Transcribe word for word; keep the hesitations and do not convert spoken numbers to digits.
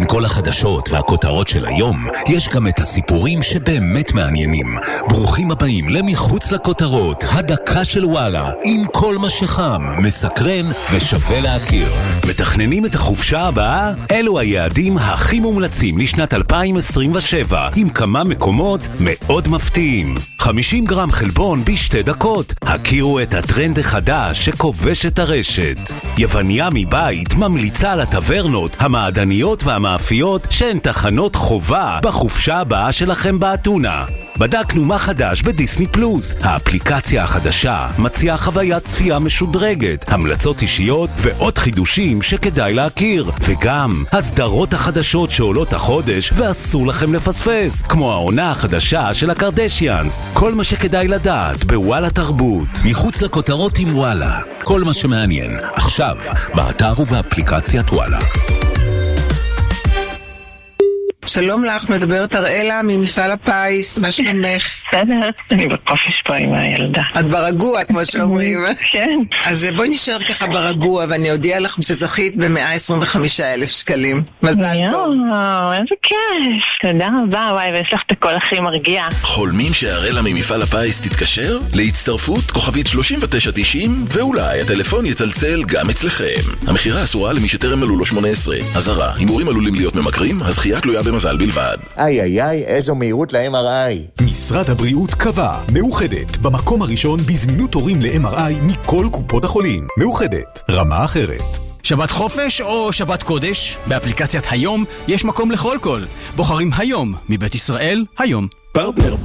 בין כל החדשות והכותרות של היום, יש גם את הסיפורים שבאמת מעניינים. ברוכים הבאים למחוץ לכותרות, הדקה של וואלה, עם כל מה שחם, מסקרן ושווה להכיר. מתכננים את החופשה הבאה? אלו היעדים הכי מומלצים לשנת אלפיים עשרים ושבע, עם כמה מקומות מאוד מפתיעים. חמישים גרם חלבון בשתי דקות. הכירו את הטרנד החדש שכובש את הרשת. יווניה מבית ממליצה על הטברנות, המעדניות והמאפיות שהן תחנות חובה בחופשה הבאה שלכם באתונה. בדקנו מה חדש בדיסני פלוס. האפליקציה החדשה מציעה חוויית צפייה משודרגת, המלצות אישיות ועוד חידושים שכדאי להכיר. וגם הסדרות החדשות שעולות החודש ואסור לכם לפספס, כמו העונה החדשה של הקרדשיאנס. כל מה שכדאי לדעת בוואלה תרבות. מחוץ לכותרות עם וואלה. כל מה שמעניין. עכשיו, באתר ובאפליקציית וואלה. שלום לך, מדברת אראלה ממפעל הפיס, מה שלומך? בסדר, אני בקופש פה עם הילדה. את ברגוע, כמו שאומרים. כן. אז בואי נשאר ככה ברגוע, ואני אודיע לך שזכית ב-מאה עשרים וחמישה אלף שקלים. מזל טוב. יואו, איזה כיף. תודה רבה, וואי, ויש לך את הכל הכי מרגיע. חולמים שאראלה ממפעל הפיס תתקשר? להצטרפות כוכבית שלושים ותשע תשעים, ואולי הטלפון יצלצל גם אצלכם. המחירה אסורה למי שטרם מלאו לו שמונה עשרה. אזהרה, הימורים עלולים להיות ממכרים, הזכייה תלויה במזל בלבד. איי איי איי, איזו מהירות ל-אם אר איי. משרד הבריאות קבע, מאוחדת, במקום הראשון בזמינות תורים ל-אם אר איי מכל קופות החולים. מאוחדת, רמה אחרת. שבת חופש או שבת קודש? באפליקציית היום יש מקום לכל קול. בוחרים היום מבית ישראל היום. פרטנר